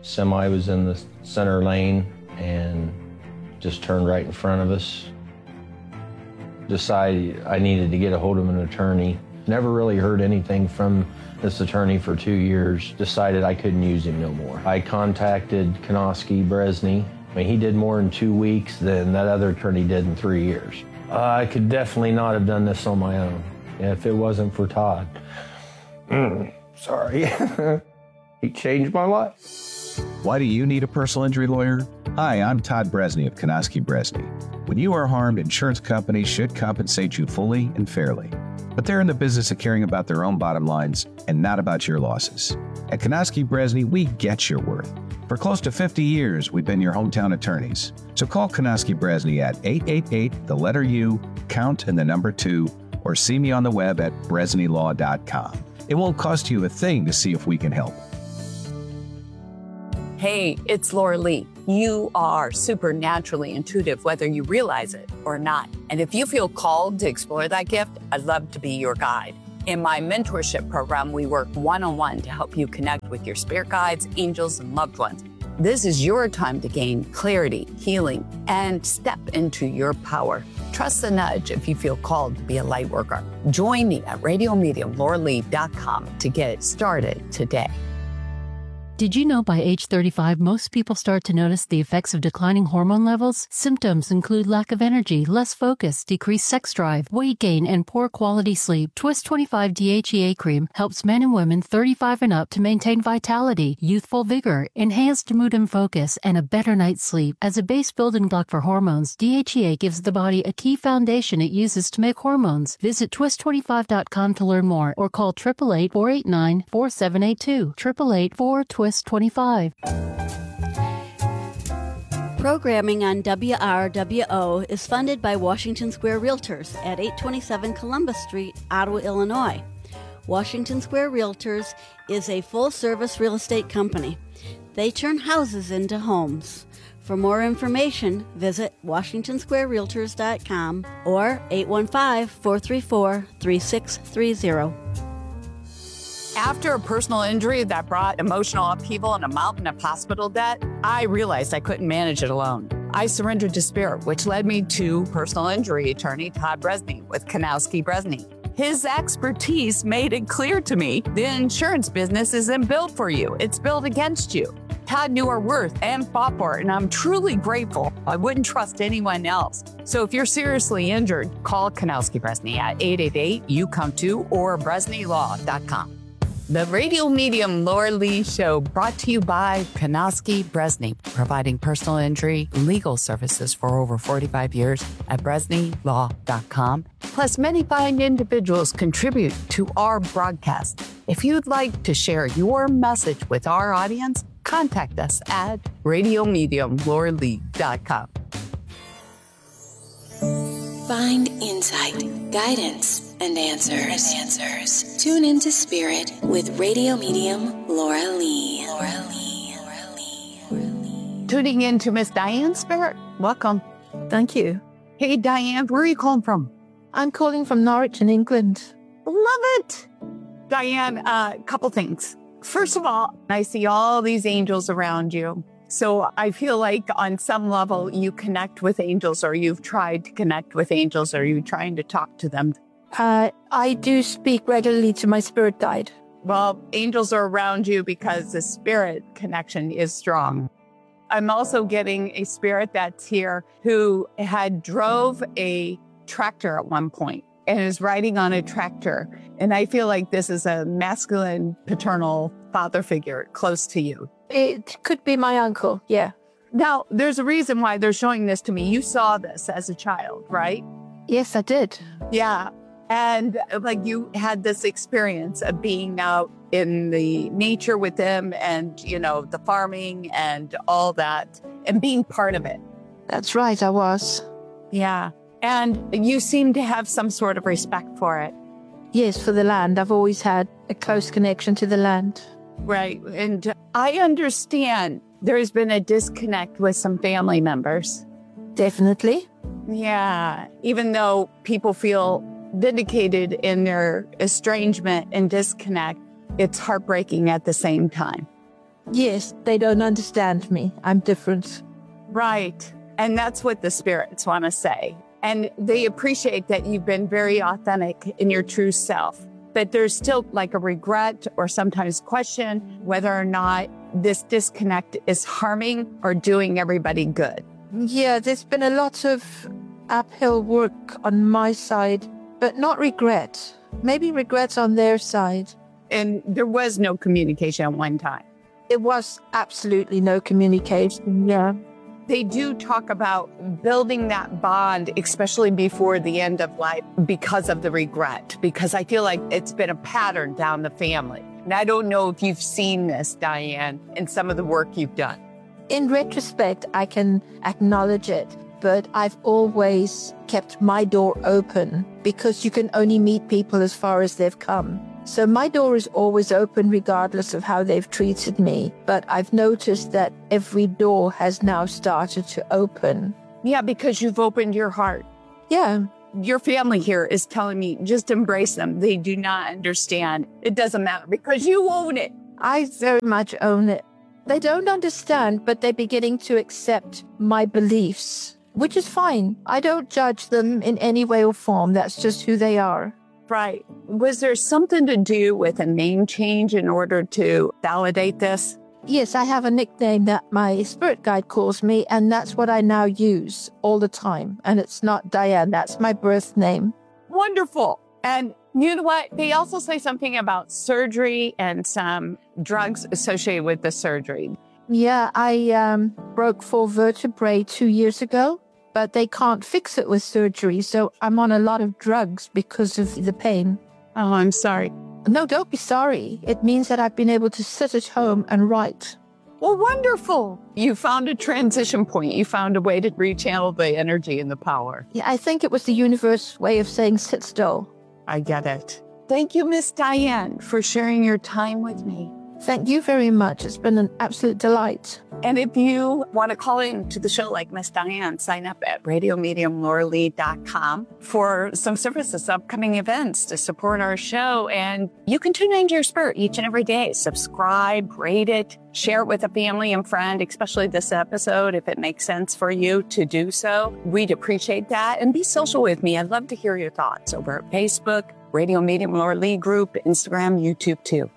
Semi was in the center lane and just turned right in front of us. Decided I needed to get a hold of an attorney. Never really heard anything from this attorney for 2 years. Decided I couldn't use him no more. I contacted Konoski Bresney. I mean, he did more in 2 weeks than that other attorney did in 3 years. I could definitely not have done this on my own if it wasn't for Todd. Sorry. He changed my life. Why do you need a personal injury lawyer? Hi, I'm Todd Bresney of Konoski Bresney. When you are harmed, insurance companies should compensate you fully and fairly. But they're in the business of caring about their own bottom lines and not about your losses. At Konoski Bresney, we get your worth. For close to 50 years, we've been your hometown attorneys. So call Konoski Bresney at 888, the letter U, count and the number 2, or see me on the web at bresneylaw.com. It won't cost you a thing to see if we can help. Hey, it's Laura Lee. You are supernaturally intuitive, whether you realize it or not. And if you feel called to explore that gift, I'd love to be your guide. In my mentorship program, we work one-on-one to help you connect with your spirit guides, angels, and loved ones. This is your time to gain clarity, healing, and step into your power. Trust the nudge if you feel called to be a light worker. Join me at radiomediumlauralee.com to get started today. Did you know by age 35, most people start to notice the effects of declining hormone levels? Symptoms include lack of energy, less focus, decreased sex drive, weight gain, and poor quality sleep. Twist 25 DHEA cream helps men and women 35 and up to maintain vitality, youthful vigor, enhanced mood and focus, and a better night's sleep. As a base building block for hormones, DHEA gives the body a key foundation it uses to make hormones. Visit twist25.com to learn more or call 888-489-4782. 888-4TWIST 25. Programming on WRWO is funded by Washington Square Realtors at 827 Columbus Street, Ottawa, Illinois. Washington Square Realtors is a full-service real estate company. They turn houses into homes. For more information, visit WashingtonSquareRealtors.com or 815-434-3630. After a personal injury that brought emotional upheaval and a mountain of hospital debt, I realized I couldn't manage it alone. I surrendered to spirit, which led me to personal injury attorney Todd Bresney with Konoski Bresney. His expertise made it clear to me the insurance business isn't built for you, it's built against you. Todd knew our worth and fought for it, and I'm truly grateful. I wouldn't trust anyone else. So if you're seriously injured, call Konoski Bresney at 888-YOU-COME-TO or BresneyLaw.com. The Radio Medium Laura Lee Show, brought to you by Konoski Bresney, providing personal injury legal services for over 45 years at BresneyLaw.com. Plus, many fine individuals contribute to our broadcast. If you'd like to share your message with our audience, contact us at RadioMediumLauraLee.com. Find insight, guidance, and answers. Tune into Spirit with Radio Medium Laura Lee. Tuning in to Miss Diane Spirit. Welcome. Thank you. Hey, Diane, where are you calling from? I'm calling from Norwich in England. Love it. Diane, a couple things. First of all, I see all these angels around you. So I feel like on some level you connect with angels, or you've tried to connect with angels, or you're trying to talk to them. I do speak regularly to my spirit guide. Well, angels are around you because the spirit connection is strong. I'm also getting a spirit that's here who had drove a tractor at one point and is riding on a tractor. And I feel like this is a masculine paternal father figure close to you. It could be my uncle, yeah. Now, there's a reason why they're showing this to me. You saw this as a child, right? Yes, I did. Yeah. And like you had this experience of being out in the nature with them and, you know, the farming and all that and being part of it. That's right, I was. Yeah. And you seem to have some sort of respect for it. Yes, for the land. I've always had a close connection to the land. Right. And I understand there's been a disconnect with some family members. Definitely. Yeah. Even though people feel vindicated in their estrangement and disconnect, it's heartbreaking at the same time. Yes, they don't understand me. I'm different. Right. And that's what the spirits want to say. And they appreciate that you've been very authentic in your true self. But there's still like a regret or sometimes question whether or not this disconnect is harming or doing everybody good. Yeah, there's been a lot of uphill work on my side, but not regret. Maybe regrets on their side. And there was no communication at one time. It was absolutely no communication, yeah. They do talk about building that bond, especially before the end of life, because of the regret, because I feel like it's been a pattern down the family. And I don't know if you've seen this, Diane, in some of the work you've done. In retrospect, I can acknowledge it, but I've always kept my door open because you can only meet people as far as they've come. So my door is always open regardless of how they've treated me. But I've noticed that every door has now started to open. Yeah, because you've opened your heart. Yeah. Your family here is telling me just embrace them. They do not understand. It doesn't matter because you own it. I very much own it. They don't understand, but they're beginning to accept my beliefs, which is fine. I don't judge them in any way or form. That's just who they are. Right. Was there something to do with a name change in order to validate this? Yes, I have a nickname that my spirit guide calls me, and that's what I now use all the time. And it's not Diane, that's my birth name. Wonderful. And you know what? They also say something about surgery and some drugs associated with the surgery. Yeah, I broke 4 vertebrae 2 years ago, but they can't fix it with surgery, so I'm on a lot of drugs because of the pain. Oh, I'm sorry. No, don't be sorry. It means that I've been able to sit at home and write. Well, wonderful. You found a transition point. You found a way to rechannel the energy and the power. Yeah, I think it was the universe way of saying sit still. I get it. Thank you, Miss Diane, for sharing your time with me. Thank you very much. It's been an absolute delight. And if you want to call in to the show like Miss Diane, sign up at radiomediumlauralee.com for some services, upcoming events to support our show. And you can tune into your spirit each and every day. Subscribe, rate it, share it with a family and friend, especially this episode, if it makes sense for you to do so. We'd appreciate that. And be social with me. I'd love to hear your thoughts over at Facebook, Radio Medium Laura Lee Group, Instagram, YouTube too.